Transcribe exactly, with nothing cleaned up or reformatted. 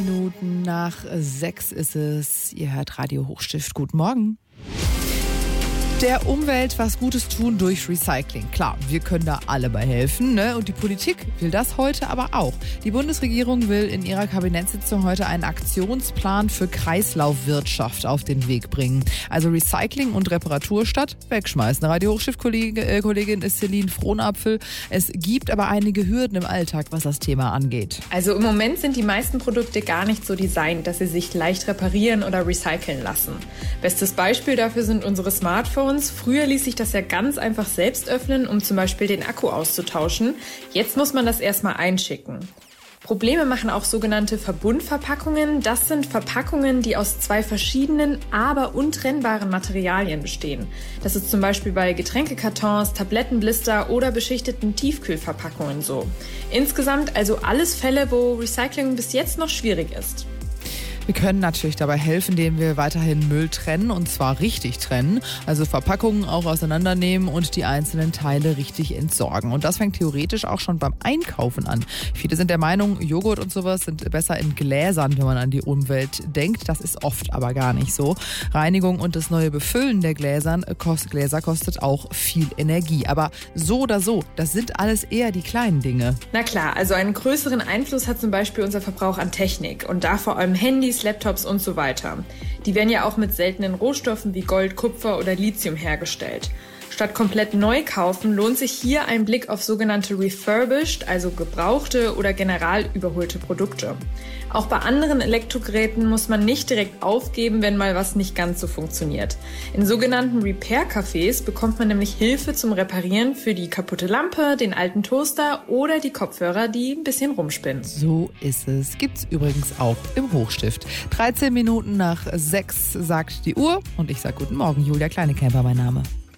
Minuten nach sechs ist es. Ihr hört Radio Hochstift. Guten Morgen. Der Umwelt was Gutes tun durch Recycling. Klar, wir können da alle bei helfen, ne? Und die Politik will das heute aber auch. Die Bundesregierung will in ihrer Kabinettssitzung heute einen Aktionsplan für Kreislaufwirtschaft auf den Weg bringen. Also Recycling und Reparatur statt wegschmeißen. Radio Hochstift-Kollegin ist Celine Frohnapfel. Es gibt aber einige Hürden im Alltag, was das Thema angeht. Also im Moment sind die meisten Produkte gar nicht so designt, dass sie sich leicht reparieren oder recyceln lassen. Bestes Beispiel dafür sind unsere Smartphones. Früher ließ sich das ja ganz einfach selbst öffnen, um zum Beispiel den Akku auszutauschen. Jetzt muss man das erstmal einschicken. Probleme machen auch sogenannte Verbundverpackungen. Das sind Verpackungen, die aus zwei verschiedenen, aber untrennbaren Materialien bestehen. Das ist zum Beispiel bei Getränkekartons, Tablettenblister oder beschichteten Tiefkühlverpackungen so. Insgesamt also alles Fälle, wo Recycling bis jetzt noch schwierig ist. Wir können natürlich dabei helfen, indem wir weiterhin Müll trennen, und zwar richtig trennen. Also Verpackungen auch auseinandernehmen und die einzelnen Teile richtig entsorgen. Und das fängt theoretisch auch schon beim Einkaufen an. Viele sind der Meinung, Joghurt und sowas sind besser in Gläsern, wenn man an die Umwelt denkt. Das ist oft aber gar nicht so. Reinigung und das neue Befüllen der Gläsern, kost, Gläser kostet auch viel Energie. Aber so oder so, das sind alles eher die kleinen Dinge. Na klar, also einen größeren Einfluss hat zum Beispiel unser Verbrauch an Technik und da vor allem Handys, Laptops und so weiter. Die werden ja auch mit seltenen Rohstoffen wie Gold, Kupfer oder Lithium hergestellt. Statt komplett neu kaufen, lohnt sich hier ein Blick auf sogenannte refurbished, also gebrauchte oder general überholte Produkte. Auch bei anderen Elektrogeräten muss man nicht direkt aufgeben, wenn mal was nicht ganz so funktioniert. In sogenannten Repair-Cafés bekommt man nämlich Hilfe zum Reparieren für die kaputte Lampe, den alten Toaster oder die Kopfhörer, die ein bisschen rumspinnen. So ist es. Gibt's übrigens auch im Hochstift. dreizehn Minuten nach sechs sagt die Uhr und ich sag guten Morgen, Julia Kleinecamper mein Name.